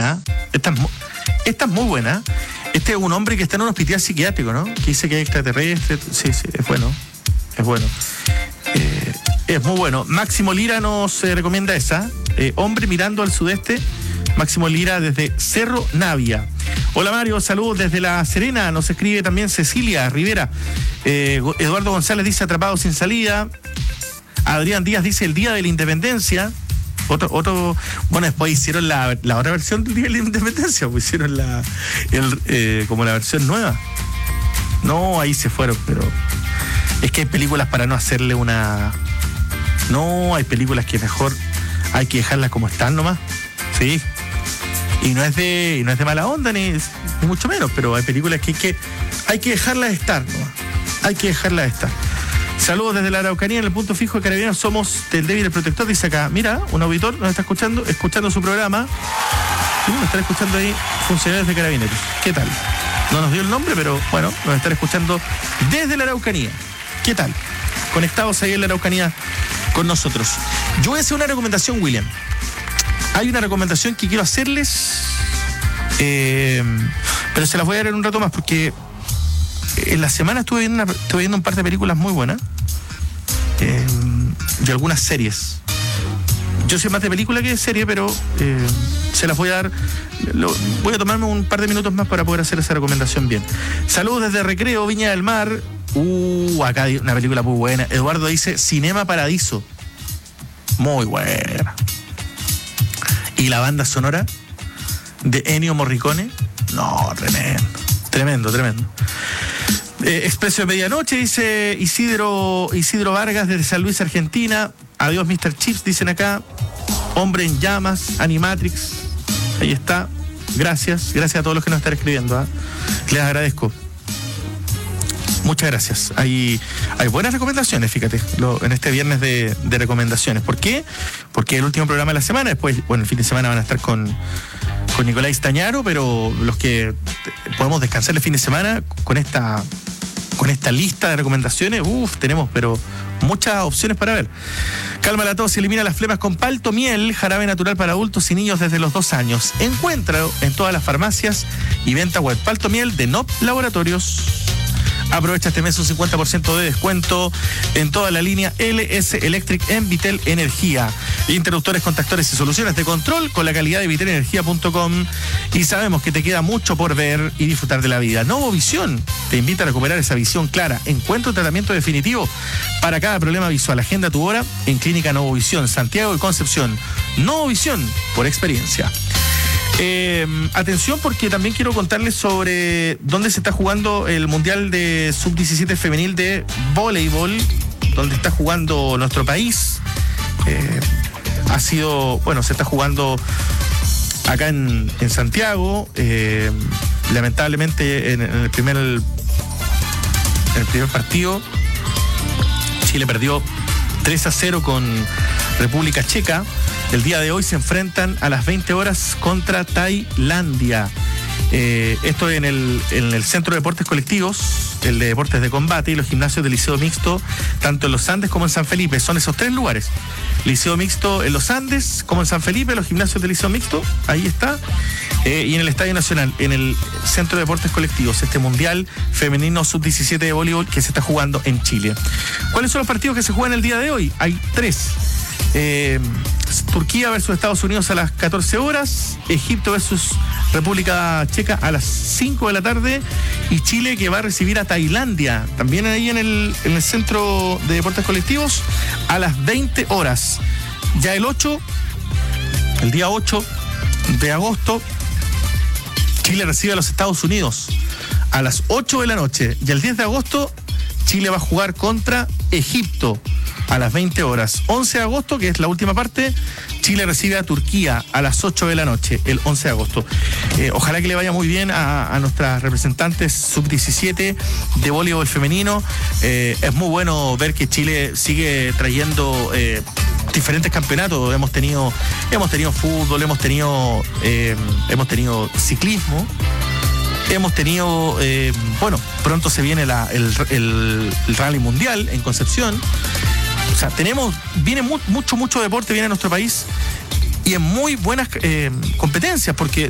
buena. Esta es muy buena. Este es un hombre que está en un hospital psiquiátrico, ¿no? Que dice que hay extraterrestre. Sí, es bueno. Es bueno. Es muy bueno. Máximo Lira nos recomienda esa. Hombre mirando al sudeste. Máximo Lira desde Cerro Navia. Hola Mario, saludos desde La Serena. Nos escribe también Cecilia Rivera. Eduardo González dice atrapado sin salida. Adrián Díaz dice el Día de la Independencia. Otro, bueno, después hicieron la otra versión del Día de la Independencia, pues hicieron como la versión nueva. No, ahí se fueron, pero es que hay películas para no hacerle una. No, hay películas que mejor hay que dejarlas como están nomás. Sí. Y no es de mala onda ni mucho menos, pero hay películas que hay que dejarlas estar nomás. Hay que dejarlas estar. Saludos desde la Araucanía, en el punto fijo de Carabineros somos del débil el protector, dice acá. Mira, un auditor nos está escuchando su programa. Sí, nos están escuchando ahí funcionarios de Carabineros. ¿Qué tal? No nos dio el nombre, pero bueno, nos están escuchando desde la Araucanía. ¿Qué tal? Conectados ahí en la Araucanía con nosotros. Yo voy a hacer una recomendación, William. Hay una recomendación que quiero hacerles, pero se las voy a dar en un rato más porque en la semana estuve viendo un par de películas muy buenas de algunas series. Yo soy más de película que de serie, pero se las voy a dar. Voy a tomarme un par de minutos más para poder hacer esa recomendación bien. Saludos desde Recreo, Viña del Mar. Acá hay una película muy buena. Eduardo dice Cinema Paradiso. Muy buena. Y la banda sonora de Ennio Morricone. No, tremendo. Expreso de Medianoche, dice Isidro Vargas desde San Luis, Argentina. Adiós, Mr. Chips, dicen acá. Hombre en Llamas, Animatrix. Ahí está. Gracias a todos los que nos están escribiendo. Les agradezco. Muchas gracias. Hay buenas recomendaciones, fíjate, en este viernes de recomendaciones. ¿Por qué? Porque el último programa de la semana, después, bueno, el fin de semana van a estar con Nicolás Tañaro, pero los que podemos descansar el fin de semana con esta lista de recomendaciones, tenemos, pero muchas opciones para ver. Calma la tos, elimina las flemas con Palto Miel, jarabe natural para adultos y niños desde los 2 años. Encuéntralo en todas las farmacias y venta web. Palto Miel de NOP Laboratorios. Aprovecha este mes un 50% de descuento en toda la línea LS Electric en Vitel Energía. Interruptores, contactores y soluciones de control con la calidad de vitelenergia.com. Y sabemos que te queda mucho por ver y disfrutar de la vida. Novovisión te invita a recuperar esa visión clara. Encuentra un tratamiento definitivo para cada problema visual. Agenda tu hora en Clínica Novovisión, Santiago y Concepción. Novovisión por experiencia. Atención, porque también quiero contarles sobre dónde se está jugando el Mundial de Sub-17 femenil de voleibol, donde está jugando nuestro país. Se está jugando acá en Santiago. Lamentablemente en el primer partido Chile perdió 3-0 con República Checa. El día de hoy se enfrentan a las 20 horas contra Tailandia. Esto en el Centro de Deportes Colectivos, el de Deportes de Combate y los gimnasios del Liceo Mixto, tanto en Los Andes como en San Felipe. Son esos 3 lugares. Liceo Mixto en Los Andes, como en San Felipe, los gimnasios del Liceo Mixto, ahí está. Y en el Estadio Nacional, en el Centro de Deportes Colectivos, este Mundial Femenino Sub-17 de voleibol que se está jugando en Chile. ¿Cuáles son los partidos que se juegan el día de hoy? Hay 3. Turquía versus Estados Unidos a las 14 horas, Egipto versus República Checa a las 5 de la tarde y Chile que va a recibir a Tailandia, también ahí en el Centro de Deportes Colectivos a las 20 horas. Ya el día 8 de agosto, Chile recibe a los Estados Unidos a las 8 de la noche y el 10 de agosto Chile va a jugar contra Egipto a las 20 horas. 11 de agosto, que es la última parte, Chile recibe a Turquía a las 8 de la noche, el 11 de agosto. Ojalá que le vaya muy bien a nuestras representantes sub-17 de voleibol femenino. Es muy bueno ver que Chile sigue trayendo diferentes campeonatos. Hemos tenido fútbol, hemos tenido ciclismo. Hemos tenido, pronto se viene el Rally Mundial en Concepción. O sea, viene mucho deporte, viene a nuestro país y en muy buenas competencias, porque